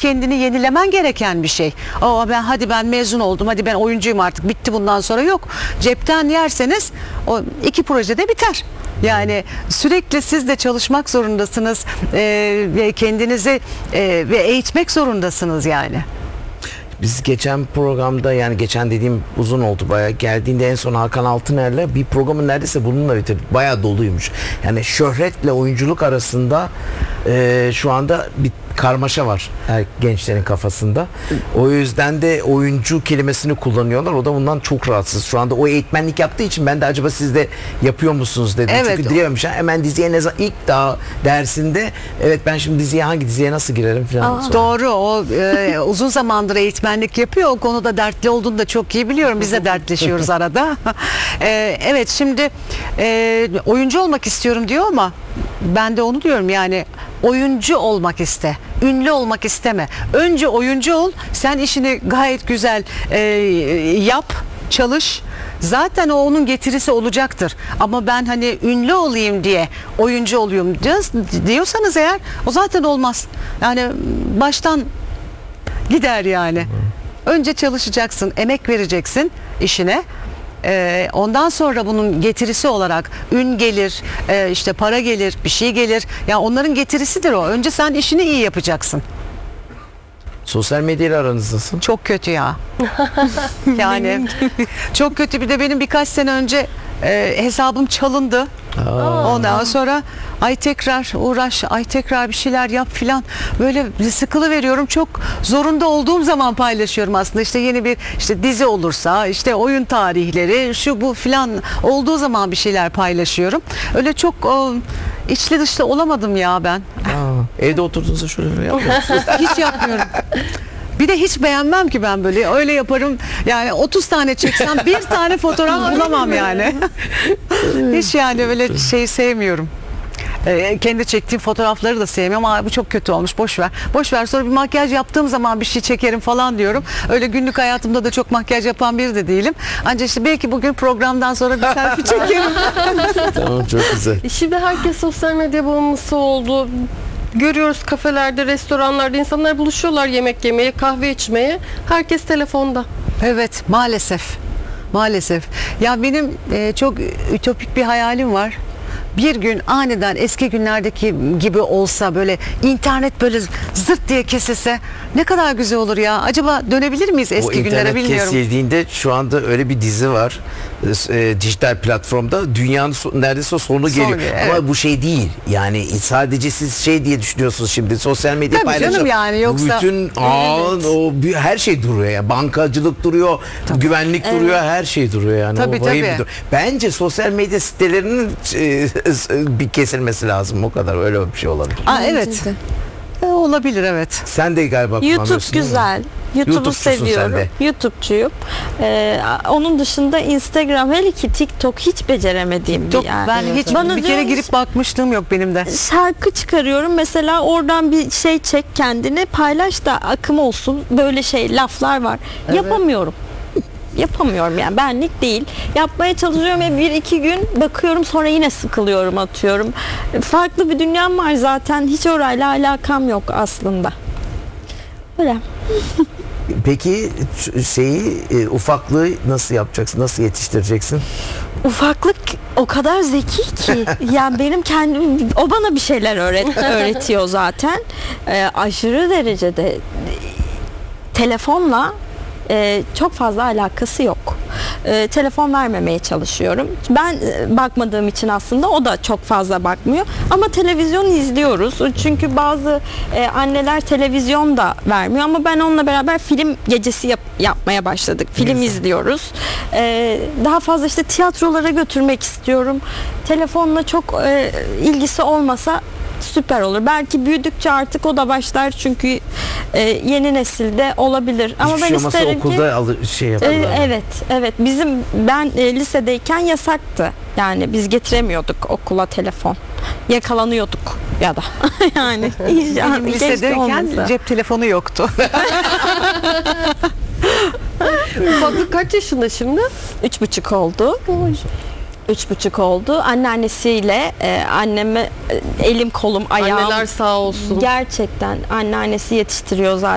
kendini yenilemen gereken bir şey. Hadi ben mezun oldum, hadi ben oyuncuyum artık, bitti bundan sonra, yok. Cepten yerseniz o 2 projede biter. Yani sürekli siz de çalışmak zorundasınız ve kendinizi ve eğitmek zorundasınız yani. Biz geçen programda, yani geçen dediğim uzun oldu bayağı, geldiğinde en son Hakan Altıner'le bir programın neredeyse bununla bitirdik. Bayağı doluymuş. Yani şöhretle oyunculuk arasında şu anda bir karmaşa var her gençlerin kafasında. O yüzden de oyuncu kelimesini kullanıyorlar. O da bundan çok rahatsız. Şu anda o eğitmenlik yaptığı için ben de acaba siz de yapıyor musunuz dedim. Evet. Çünkü diyememiş. Hemen diziye ne zaman, ilk daha dersinde evet ben şimdi diziye, hangi diziye nasıl girerim falan. Doğru. O uzun zamandır eğitmenlik yapıyor. O konuda dertli olduğunu da çok iyi biliyorum. Biz de dertleşiyoruz arada. Evet, şimdi oyuncu olmak istiyorum diyor ama ben de onu diyorum, yani oyuncu olmak iste. Ünlü olmak isteme. Önce oyuncu ol. Sen işini gayet güzel yap, çalış. Zaten o onun getirisi olacaktır. Ama ben hani ünlü olayım diye oyuncu olayım diyorsanız eğer, o zaten olmaz. Yani baştan gider yani. Önce çalışacaksın, emek vereceksin işine. Ondan sonra bunun getirisi olarak ün gelir, işte para gelir, bir şey gelir. Ya onların getirisidir o. Önce sen işini iyi yapacaksın. Sosyal medyayla aranız nasıl? Çok kötü ya. Yani çok kötü. Bir de benim birkaç sene önce hesabım çalındı. Ondan sonra ay tekrar uğraş, ay tekrar bir şeyler yap filan. Böyle sıkılı veriyorum. Çok zorunda olduğum zaman paylaşıyorum aslında. İşte yeni bir dizi olursa, işte oyun tarihleri, şu bu filan olduğu zaman bir şeyler paylaşıyorum. Öyle çok içli dışlı olamadım ya ben. Evde oturduğunuzda şöyle yapıyor musunuz? Hiç yapmıyorum. Bir de hiç beğenmem ki ben böyle. Öyle yaparım. Yani 30 tane çeksem bir tane fotoğraf bulamam yani. Hiç yani öyle şey sevmiyorum. Kendi çektiğim fotoğrafları da sevmiyorum. Bu çok kötü olmuş, boş ver. Boş ver, sonra bir makyaj yaptığım zaman bir şey çekerim falan diyorum. Öyle günlük hayatımda da çok makyaj yapan biri de değilim. Ancak işte belki bugün programdan sonra bir selfie çekerim. Tamam, çok güzel. Şimdi herkes sosyal medya bağımlısı oldu. Görüyoruz kafelerde, restoranlarda insanlar buluşuyorlar yemek yemeye, kahve içmeye. Herkes telefonda. Evet, maalesef. Maalesef. Ya benim çok ütopik bir hayalim var. Bir gün aniden eski günlerdeki gibi olsa, böyle internet böyle zırt diye kesilse ne kadar güzel olur ya. Acaba dönebilir miyiz eski günlere, bilmiyorum. O internet kesildiğinde şu anda öyle bir dizi var. Dijital platformda dünyanın neredeyse sonu geliyor. Evet. Ama bu şey değil. Yani sadece siz şey diye düşünüyorsunuz şimdi. Sosyal medya paylaşım. Tabii canım, yani yoksa. Bütün her şey duruyor ya. Bankacılık duruyor, güvenlik duruyor, her şey duruyor yani. Tabii, tabii. Bence sosyal medya sitelerinin bir kesilmesi lazım, o kadar, öyle bir şey olabilir. Evet. Olabilir, evet. Sen de galiba YouTube kullanıyorsun, değil mi? güzel. YouTube'u seviyorum. YouTube'cuyum. Onun dışında Instagram, hele ki TikTok hiç beceremediğim bir yer. Ben hiç bir kere girip bakmışlığım yok benim de. Şarkı çıkarıyorum mesela, oradan bir şey çek, kendini paylaş da akım olsun. Böyle laflar var. Evet. Yapamıyorum yani, benlik değil. Yapmaya çalışıyorum ve 1-2 gün bakıyorum, sonra yine sıkılıyorum, atıyorum. Farklı bir dünyam var zaten. Hiç orayla alakam yok aslında. Öyle. Peki ufaklığı nasıl yapacaksın? Nasıl yetiştireceksin? Ufaklık o kadar zeki ki. Yani benim kendim, o bana bir şeyler öğretiyor zaten. Aşırı derecede telefonla çok fazla alakası yok. Telefon vermemeye çalışıyorum. Ben bakmadığım için aslında o da çok fazla bakmıyor. Ama televizyon izliyoruz. Çünkü bazı anneler televizyon da vermiyor. Ama ben onunla beraber film gecesi yapmaya başladık. Film izliyoruz. Daha fazla tiyatrolara götürmek istiyorum. Telefonla çok ilgisi olmasa süper olur. Belki büyüdükçe artık o da başlar, çünkü yeni nesilde olabilir. Ama Hiçbir ben şey olmasa isterim okulda ki evet. Ben lisedeyken yasaktı. Yani biz getiremiyorduk okula telefon. Yakalanıyorduk ya da. Yani Benim lisedeyken cep telefonu yoktu. Ufaklık kaç yaşında şimdi? 3,5 oldu. 3,5 oldu. Anneannesiyle anneme elim kolum ayağım. Anneler sağ olsun. Gerçekten anneannesi yetiştiriyor zaten.